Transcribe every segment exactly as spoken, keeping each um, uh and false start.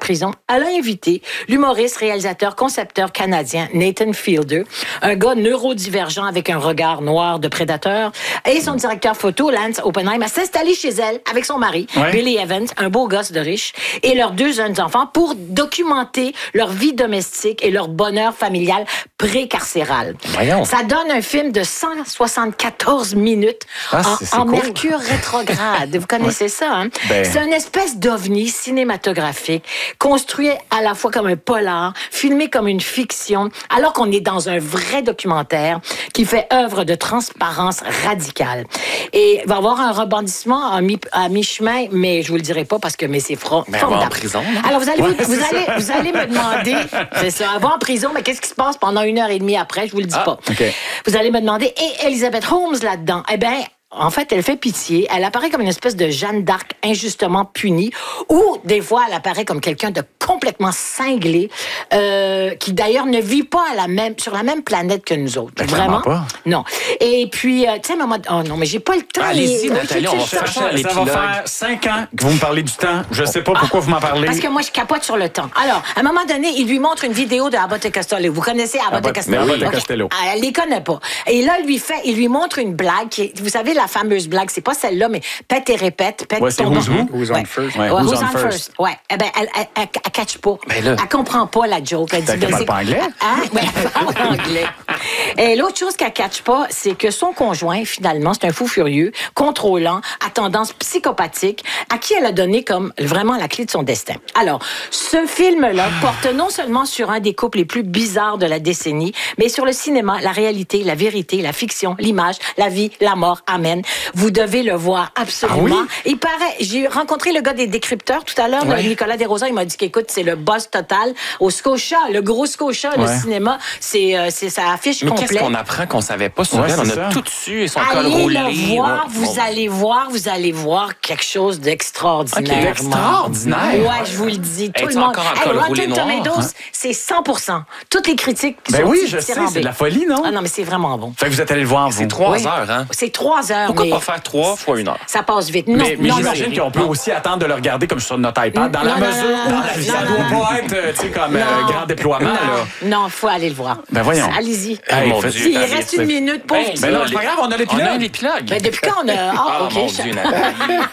prison, elle a invité l'humoriste, réalisateur, concepteur canadien Nathan Fielder, un gars neurodivergent avec un regard noir de prédateur, et son directeur photo, Lance Oppenheim, à s'installer chez elle avec son mari, ouais. Billy Evans, un beau gosse de riche, et leurs deux jeunes enfants pour documenter leur vie domestique et leur bonheur familial pré-carcéral. Voyons. Ça donne un film de cent soixante-quatorze minutes ah, en, c'est, c'est en cool. mercure rétrograde. Vous connaissez ouais. ça, hein? Ben... C'est une espèce d'ovni cinématographique, construit à la fois comme un polar, filmé comme une fiction, alors qu'on est dans un vrai documentaire qui fait œuvre de transparence radicale. Et il va y avoir un rebondissement à, mi- à mi-chemin, mais je vous le dirai pas parce que mais c'est fro- ben, formidable. En prison, alors vous allez, ouais, vous, vous, allez, vous allez me demander, c'est ça, avant en prison, mais qu'est-ce qui se passe pendant une heure et demie après? Je vous le dis ah, pas. Okay. Vous allez me demander, et Elizabeth Holmes là-dedans? Eh bien, en fait, elle fait pitié. Elle apparaît comme une espèce de Jeanne d'Arc injustement punie, ou des fois, elle apparaît comme quelqu'un de complètement cinglé, euh, qui d'ailleurs ne vit pas à la même, sur la même planète que nous autres. Ben, vraiment pas. Non. Et puis, euh, tu sais, maman, oh non, mais j'ai pas le temps. Ah, allez-y, Nathalie, on va faire ça. Ça va faire cinq ans que vous me parlez du temps. Je sais pas pourquoi ah, vous m'en parlez. Parce que moi, je capote sur le temps. Alors, à un moment donné, il lui montre une vidéo de Abbott et Costello. Vous connaissez Abbott et Costello? Abbott et Costello. Okay. Ah, elle les connaît pas. Et là, il lui fait, il lui montre une blague qui est, vous savez, la fameuse blague, c'est pas celle-là, mais pète et répète, pète ouais, c'est ton who's, nom. Who's on first? Ouais, ouais, who's, who's on, on first? first? Ouais. Eh ben, elle, elle, elle, elle catch pas. Ben là. Elle comprend pas la joke. Elle dit, ben, elle parle pas anglais? Hein? Ouais, elle parle anglais. Et l'autre chose qu'elle catch pas, c'est que son conjoint, finalement, c'est un fou furieux, contrôlant, à tendance psychopathique, à qui elle a donné comme vraiment la clé de son destin. Alors, ce film-là porte non seulement sur un des couples les plus bizarres de la décennie, mais sur le cinéma, la réalité, la vérité, la fiction, l'image, la vie, la mort. Amen. Vous devez le voir absolument. Ah oui? Il paraît, j'ai rencontré le gars des décrypteurs tout à l'heure, ouais. Nicolas Desrosiers, il m'a dit qu'écoute, c'est le boss total au Scotia, le gros Scotia, ouais. Le cinéma, c'est, euh, c'est sa affiche mais complète. Qu'est-ce qu'on apprend qu'on savait pas sur ouais, elle? On a ça. Tout dessus et son allez col roulé. Le voir, oh, vous oh. allez voir, vous allez voir quelque chose d'extraordinaire. Okay, extraordinaire? Ouais, je vous le dis. Tout hey, le monde. Encore en col hey, roulé noir. Tomatoes, hein? C'est cent pour cent. Toutes les critiques ben sont oui, je sais, c'est de la folie, non? Ah non, mais c'est vraiment bon. Fait que vous êtes allé le voir, vous. C'est trois oui. heures, hein? C'est trois heures. Pourquoi mais... pas faire trois fois une heure? Ça passe vite. Non, mais mais non, j'imagine non, qu'on peut aussi attendre de le regarder comme sur notre iPad, dans non, la non, mesure non, non, où la vie, ça doit pas être, tu sais, comme euh, grand déploiement, non, là. Non, il faut aller le voir. Ben voyons. Allez-y. Hey, mon Dieu, il reste une minute pour... Ben, ben non, c'est pas grave, on a l'épilogue. On a l'épilogue. Ben depuis quand on a... Ah, ah OK. Mon Dieu, Nathalie.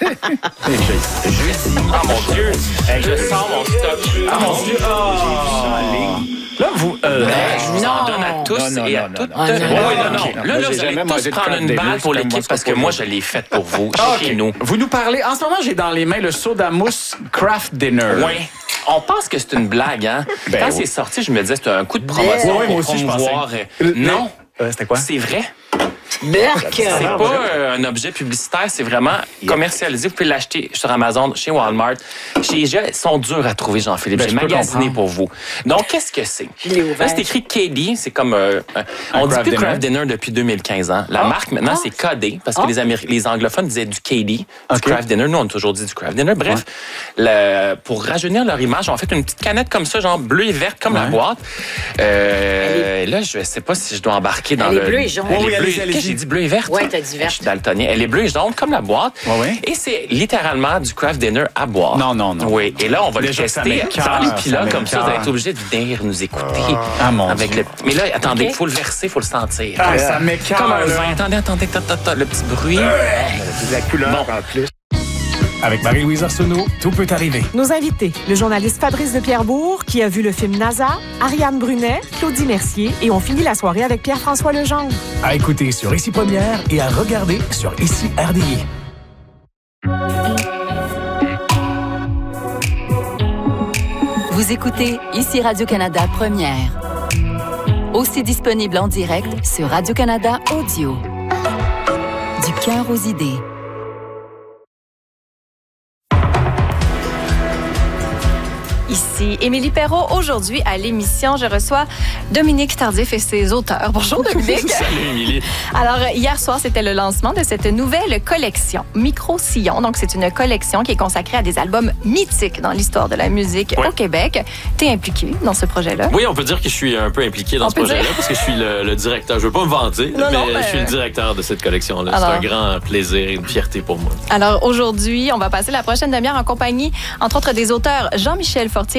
Jeudi. Ah, mon Dieu. Hey, je sors mon stock. Ah, mon Dieu. Oh. Là, vous... Euh, ben, je vous en donne à tous non, non, et à non, toutes. Non, non, non, oui, non, non. Okay. Là, là, vous allez tous prendre une balle pour l'équipe parce que moi, je l'ai faite pour vous, chez nous. Vous nous parlez... En ce moment, j'ai dans les mains le soda mousse Craft Dinner. Oui. On pense que c'est une blague, hein? Ben, Quand oui. c'est sorti, je me disais c'était un coup de promotion oui, oui, pour moi aussi, promouvoir. Je non. Euh, c'était quoi? C'est vrai. Berk! C'est pas euh, un objet publicitaire, c'est vraiment yeah. commercialisé. Vous pouvez l'acheter sur Amazon, chez Walmart, chez I G A. Ils sont durs à trouver, Jean-Philippe. Ben, J'ai magasiné pour vous. Donc, qu'est-ce que c'est? Là, c'est écrit K D. C'est comme... Euh, on dit plus dinner. Craft Dinner depuis deux mille quinze ans. La oh. marque, maintenant, oh. c'est K D, parce que oh. les, Améri- les anglophones disaient du K D, okay. du Craft Dinner. Nous, on a toujours dit du Craft Dinner. Bref, ouais. le, pour rajeunir leur image, on fait une petite canette comme ça, genre bleue et verte, comme ouais. la boîte. Euh, est... Là, je sais pas si je dois embarquer dans Elle le... est bleue et jaune. Elle est bleue. Qu'est-ce que j'ai dit? Bleu et verte? Oui, t'as dit verte. Je suis daltonien. Elle est bleue et jaune, comme la boîte. Ouais, ouais. Et c'est littéralement du Craft Dinner à boire. Non, non, non. Oui. Et là, on va déjà, le tester dans l'épilogue, comme ça, vous allez être obligé de venir nous écouter. Ah, mon avec Dieu. Le... Mais là, attendez, il okay. faut le verser, il faut le sentir. Ah, ça m'écarte. Comme un vin. Attendez, attendez, attendez, le petit bruit. C'est de la couleur bon. En plus. Avec Marie-Louise Arsenault, tout peut arriver. Nos invités, le journaliste Fabrice de Pierrebourg, qui a vu le film NASA, Ariane Brunet, Claudie Mercier, et on finit la soirée avec Pierre-François Legendre. À écouter sur Ici Première et à regarder sur Ici R D I. Vous écoutez Ici Radio-Canada Première. Aussi disponible en direct sur Radio-Canada Audio. Du cœur aux idées. Ici Émilie Perrault. Aujourd'hui, à l'émission, je reçois Dominique Tardif et ses auteurs. Bonjour, Dominique. Salut, Émilie. Alors, hier soir, c'était le lancement de cette nouvelle collection, Micro-Sillon. Donc, c'est une collection qui est consacrée à des albums mythiques dans l'histoire de la musique oui. au Québec. T'es impliqué dans ce projet-là? Oui, on peut dire que je suis un peu impliqué dans on ce projet-là dire... parce que je suis le, le directeur. Je veux pas me vanter, non, mais, non, mais je suis le directeur de cette collection-là. Alors... C'est un grand plaisir et une fierté pour moi. Alors, aujourd'hui, on va passer la prochaine demi-heure en compagnie, entre autres, des auteurs Jean-Michel